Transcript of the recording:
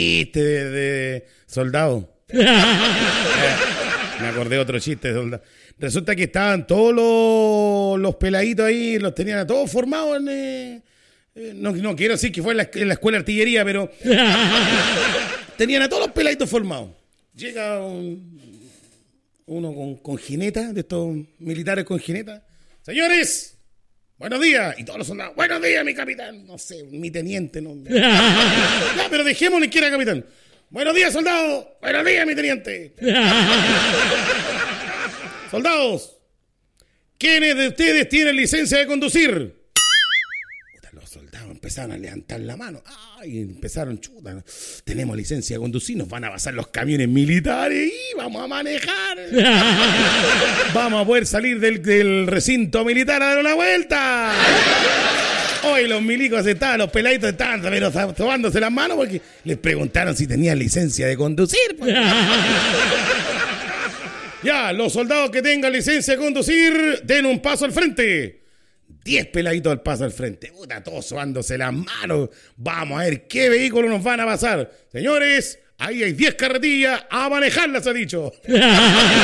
chiste de soldado. Me acordé de otro chiste de soldado. Resulta que estaban todos los peladitos ahí, los tenían a todos formados en... no quiero decir que fue en la escuela de artillería, pero tenían a todos los peladitos formados. Llega uno con jineta, de estos militares con jineta. Señores, buenos días. Y todos los soldados, buenos días, mi capitán. No sé, mi teniente. No, pero dejémosle que era capitán. Buenos días, soldado. Buenos días, mi teniente. Soldados, ¿quiénes de ustedes tienen licencia de conducir? Los soldados empezaron a levantar la mano. Ay, empezaron, chuta, tenemos licencia de conducir, nos van a pasar los camiones militares y vamos a manejar. Vamos a poder salir del recinto militar a dar una vuelta. Hoy los milicos estaban, los peladitos estaban pero tomándose las manos porque les preguntaron si tenían licencia de conducir. Pues. Ya, los soldados que tengan licencia de conducir, den un paso al frente. 10 peladitos al paso al frente. Puta, todos sobándose las manos. Vamos a ver qué vehículo nos van a pasar. Señores, ahí hay 10 carretillas, a manejarlas, ha dicho.